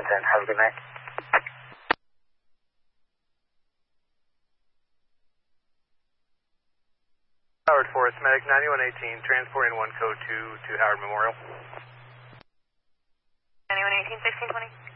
Have a good night. Howard Forest Medic 9118, transporting 1 code 2 to Howard Memorial. 9118, 1620.